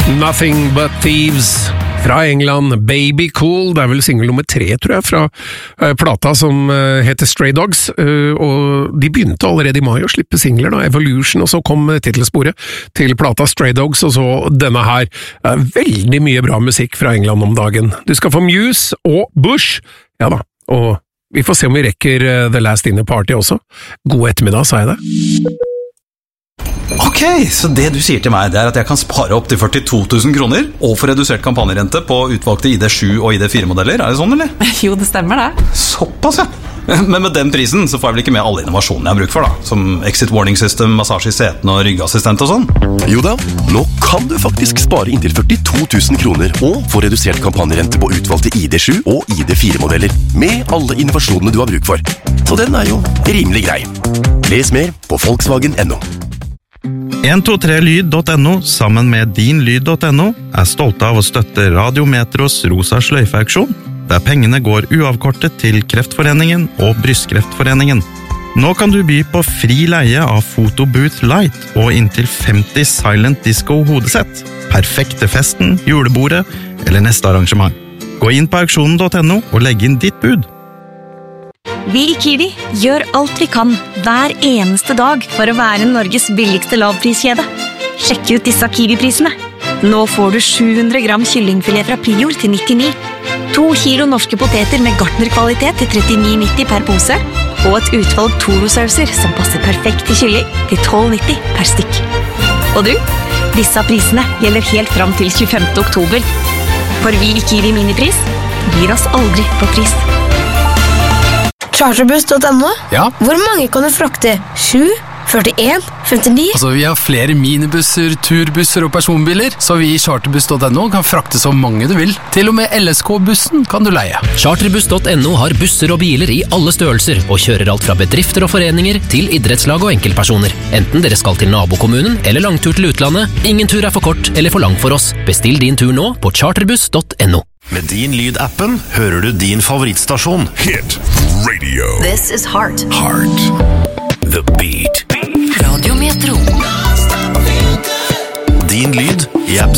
Nothing But Thieves fra England, Baby Cool, det vel single nummer 3, tror jeg, fra plata som heter Stray Dogs, og de begynte allerede i mai å slippe singler, da, Evolution, og så kom titelsporet til plata Stray Dogs, og så denne her. Veldig mye bra musikk fra England om dagen. Du skal få Muse og Bush, ja da, og vi får se om vi rekker The Last Dinner Party også. God ettermiddag, sa jeg det. Ok, så det du sier til meg, det at jeg kan spare opp til 42 000 kroner og få redusert kampanjerente på utvalgte ID7 og ID4-modeller, er det sånn, eller? Jo, det stemmer det. Såpass, ja. Men med den prisen så får jeg vel ikke med alle innovasjonene jeg har bruk for, da, som exit warning system, massasje i setene og ryggassistent og sånn? Jo da, nå kan du faktisk spare inntil 42 000 kroner og få redusert kampanjerente på utvalgte ID7 og ID4-modeller, med alle innovasjonene du har bruk for. Så den er jo rimelig grei. Les mer på Volkswagen.no. 123lyd.no sammen med dinlyd.no er stolte av å støtte Radiometros Rosa sløyfeauksjon, der pengene går uavkortet til Kreftforeningen og Brystkreftforeningen. Nå kan du by på fri leie av Photobooth Light og inntil 50 Silent Disco hodesett. Perfekt til festen, julebordet eller neste arrangement. Gå inn på auksjonen.no og legg inn ditt bud. Vi i Kiwi gjør alt vi kan hver eneste dag for å være Norges billigste lavpriskjede. Sjekk ut disse Kiwi-prisene. Nå får du 700 gram kyllingfilet fra Prior til 99, 2 kilo norske poteter med gartnerkvalitet til 39,90 per pose, og et utvalg Toro-sauser som passer perfekt til kylling til 12,90 per stykk. Og du, disse prisene gjelder helt fram til 25. oktober. For vi i Kiwi Minipris gir oss aldri på pris. Charterbuss.no? Ja? Hvor mange kan du frakte? 7, 41, 59? Altså, vi har flere minibusser, turbusser og personbiler, så vi i Charterbuss.no kan frakte så mange du vil. Til og med LSK-bussen kan du leie. Charterbuss.no har busser og biler i alle størrelser, og kjører alt fra bedrifter og foreninger til idrettslag og enkeltpersoner. Enten dere skal til nabokommunen eller langtur til utlandet, ingen tur er for kort eller for lang for oss. Bestill din tur nå på Charterbuss.no. Med Din Lyd-appen hører du din favorittstasjon. Hit Radio. This is Heart. The Beat. Radio Metro. Din Lyd i app